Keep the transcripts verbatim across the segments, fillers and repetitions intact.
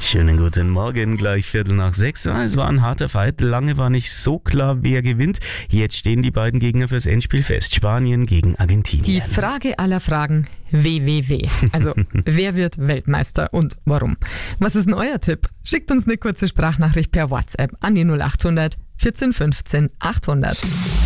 Schönen guten Morgen, gleich Viertel nach sechs. Ja, es war ein harter Fight. Lange war nicht so klar, wer gewinnt. Jetzt stehen die beiden Gegner fürs Endspiel fest. Spanien gegen Argentinien. Die Frage aller Fragen, W W W. Also, wer wird Weltmeister und warum? Was ist denn euer Tipp? Schickt uns eine kurze Sprachnachricht per WhatsApp an die null acht hundert vierzehn fünfzehn achthundert.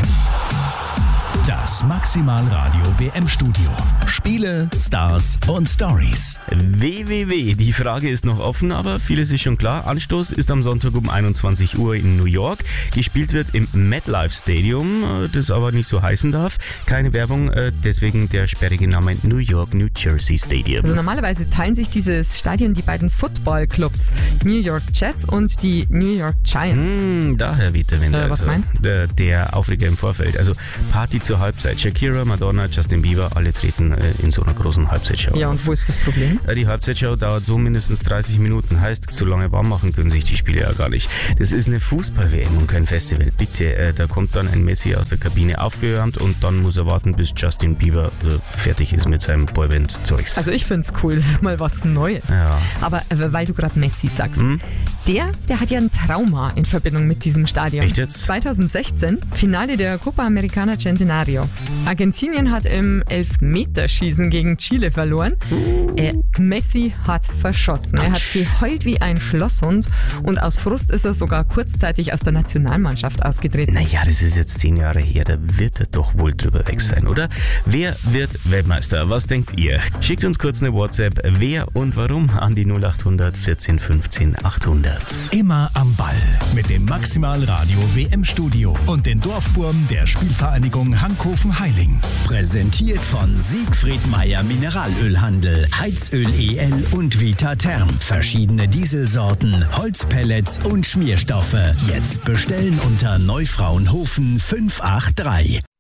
Das Maximalradio W M-Studio. Spiele, Stars und Stories. W W W, die Frage ist noch offen, aber vieles ist schon klar. Anstoß ist am Sonntag um einundzwanzig Uhr in New York. Gespielt wird im MetLife Stadium, das aber nicht so heißen darf. Keine Werbung, deswegen der sperrige Name New York, New Jersey Stadium. Also normalerweise teilen sich dieses Stadion die beiden Footballclubs, New York Jets und die New York Giants. Hm, daher weht der Wind. Äh, was also, meinst du? Der, der Aufreger im Vorfeld. Also Party zur Halbzeit. Shakira, Madonna, Justin Bieber, alle treten äh, in so einer großen Halbzeitshow. Ja, und wo ist das Problem? Äh, die Halbzeitshow dauert so mindestens dreißig Minuten. Heißt, so lange warm machen können sich die Spiele ja gar nicht. Das ist eine Fußball-W M und kein Festival. Bitte, äh, da kommt dann ein Messi aus der Kabine aufgewärmt und dann muss er warten, bis Justin Bieber äh, fertig ist mit seinem Boyband-Zeugs. Also ich find's cool, das ist mal was Neues. Ja. Aber äh, weil du gerade Messi sagst, Hm? der, der hat ja ein Trauma in Verbindung mit diesem Stadion. Echt jetzt? zwanzig sechzehn, Finale der Copa Americana Centenario. Argentinien hat im Elfmeterschießen gegen Chile verloren. Äh, Messi hat verschossen. Er hat geheult wie ein Schlosshund und aus Frust ist er sogar kurzzeitig aus der Nationalmannschaft ausgetreten. Naja, das ist jetzt zehn Jahre her, da wird er doch wohl drüber weg sein, oder? Wer wird Weltmeister? Was denkt ihr? Schickt uns kurz eine WhatsApp, wer und warum, an die null acht hundert vierzehn fünfzehn achthundert. Immer am Ball mit dem Maximalradio W M-Studio und den Dorfburm der Spielvereinigung Hankhofen-Heiling. Präsentiert von Siegfried Meyer Mineralölhandel, Heizöl E L und Vita Therm. Verschiedene Dieselsorten, Holzpellets und Schmierstoffe. Jetzt bestellen unter Neufraunhofen fünf acht drei.